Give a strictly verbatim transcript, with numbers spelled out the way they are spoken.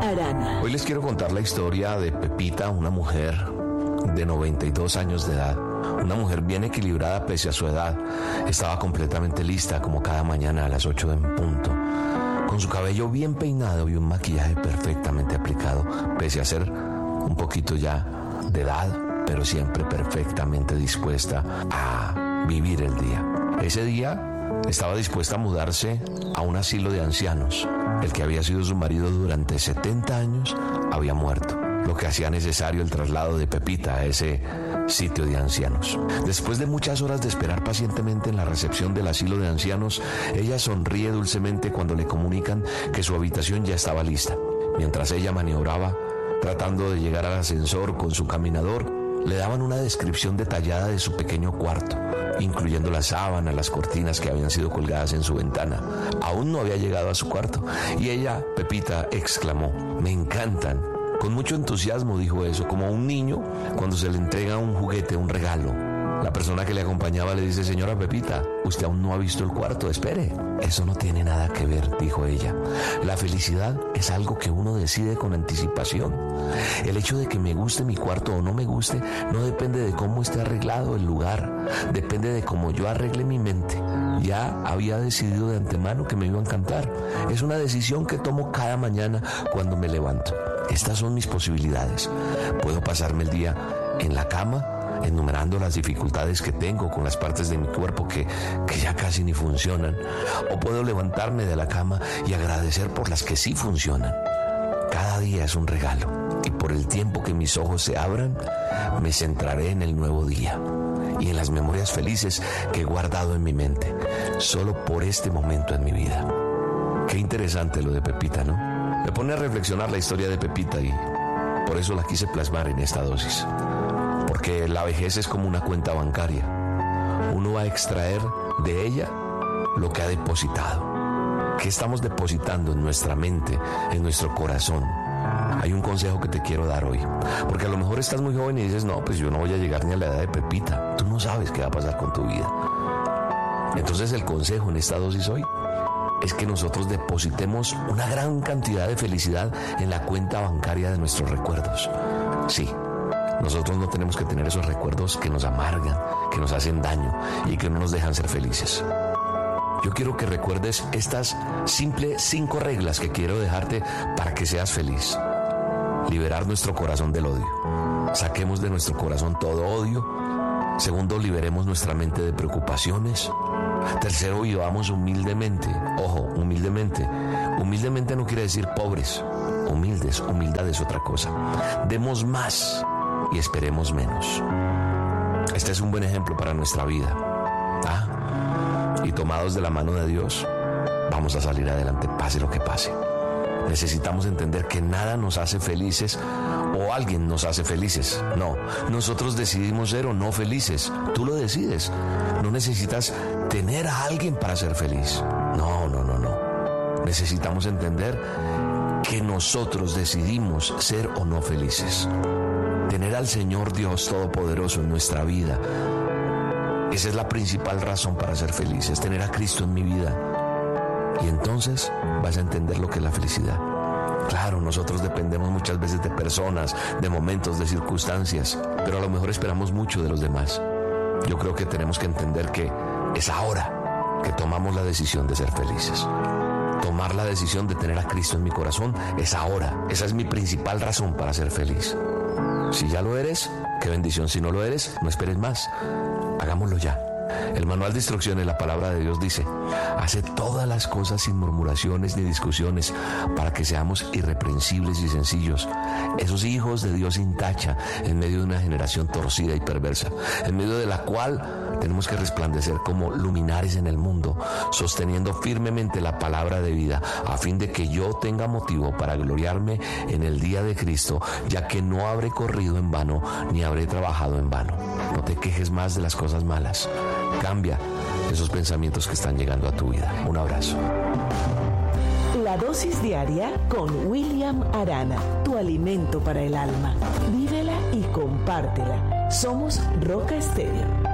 Arana. Hoy les quiero contar la historia de Pepita, una mujer de noventa y dos años de edad. Una mujer bien equilibrada pese a su edad. Estaba completamente lista como cada mañana a las ocho en punto, con su cabello bien peinado y un maquillaje perfectamente aplicado, pese a ser un poquito ya de edad, pero siempre perfectamente dispuesta a vivir el día. Ese día estaba dispuesta a mudarse a un asilo de ancianos. El que había sido su marido durante setenta años había muerto, lo que hacía necesario el traslado de Pepita a ese sitio de ancianos. Después de muchas horas de esperar pacientemente en la recepción del asilo de ancianos, ella sonríe dulcemente cuando le comunican que su habitación ya estaba lista. Mientras ella maniobraba, tratando de llegar al ascensor con su caminador, le daban una descripción detallada de su pequeño cuarto, incluyendo las sábanas, las cortinas que habían sido colgadas en su ventana. Aún no había llegado a su cuarto, y ella, Pepita, exclamó: «Me encantan». Con mucho entusiasmo dijo eso, como a un niño cuando se le entrega un juguete, un regalo. La persona que le acompañaba le dice: «Señora Pepita, usted aún no ha visto el cuarto, espere». «Eso no tiene nada que ver», dijo ella. «La felicidad es algo que uno decide con anticipación. El hecho de que me guste mi cuarto o no me guste no depende de cómo esté arreglado el lugar, depende de cómo yo arregle mi mente. Ya había decidido de antemano que me iba a encantar. Es una decisión que tomo cada mañana cuando me levanto. Estas son mis posibilidades. Puedo pasarme el día en la cama enumerando las dificultades que tengo con las partes de mi cuerpo que, que ya casi ni funcionan, o puedo levantarme de la cama y agradecer por las que sí funcionan. Cada día es un regalo, y por el tiempo que mis ojos se abran, me centraré en el nuevo día y en las memorias felices que he guardado en mi mente, solo por este momento en mi vida». Qué interesante lo de Pepita, ¿no? Me pone a reflexionar la historia de Pepita y por eso la quise plasmar en esta dosis. Porque la vejez es como una cuenta bancaria. Uno va a extraer de ella lo que ha depositado. ¿Qué estamos depositando en nuestra mente, en nuestro corazón? Hay un consejo que te quiero dar hoy. Porque a lo mejor estás muy joven y dices: «No, pues yo no voy a llegar ni a la edad de Pepita». Tú no sabes qué va a pasar con tu vida. Entonces el consejo en esta dosis hoy es que nosotros depositemos una gran cantidad de felicidad en la cuenta bancaria de nuestros recuerdos. Sí, nosotros no tenemos que tener esos recuerdos que nos amargan, que nos hacen daño y que no nos dejan ser felices. Yo quiero que recuerdes estas simples cinco reglas que quiero dejarte para que seas feliz. Liberar nuestro corazón del odio. Saquemos de nuestro corazón todo odio. Segundo, liberemos nuestra mente de preocupaciones. Tercero, vivamos humildemente. Ojo, humildemente. Humildemente no quiere decir pobres. Humildes, humildad es otra cosa. Demos más y esperemos menos. Este es un buen ejemplo para nuestra vida. ¿Ah? Y tomados de la mano de Dios, vamos a salir adelante, pase lo que pase. Necesitamos entender que nada nos hace felices o alguien nos hace felices. No, nosotros decidimos ser o no felices. Tú lo decides. No necesitas tener a alguien para ser feliz. No, no, no, no. Necesitamos entender que nosotros decidimos ser o no felices. Tener al Señor Dios Todopoderoso en nuestra vida, esa es la principal razón para ser felices. Tener a Cristo en mi vida. Y entonces vas a entender lo que es la felicidad. Claro, nosotros dependemos muchas veces de personas, de momentos, de circunstancias, pero a lo mejor esperamos mucho de los demás. Yo creo que tenemos que entender que es ahora que tomamos la decisión de ser felices. Tomar la decisión de tener a Cristo en mi corazón es ahora. Esa es mi principal razón para ser feliz. Si ya lo eres, qué bendición. Si no lo eres, no esperes más. Hagámoslo ya. El manual de instrucciones, la palabra de Dios dice: hace todas las cosas sin murmuraciones ni discusiones, para que seamos irreprensibles y sencillos, esos hijos de Dios sin tacha, en medio de una generación torcida y perversa, en medio de la cual tenemos que resplandecer como luminares en el mundo, sosteniendo firmemente la palabra de vida, a fin de que yo tenga motivo para gloriarme en el día de Cristo, ya que no habré corrido en vano, ni habré trabajado en vano. No te quejes más de las cosas malas. Cambia esos pensamientos que están llegando a tu vida. Un abrazo. La dosis diaria con William Arana, tu alimento para el alma. Vívela y compártela. Somos Roca Estéreo.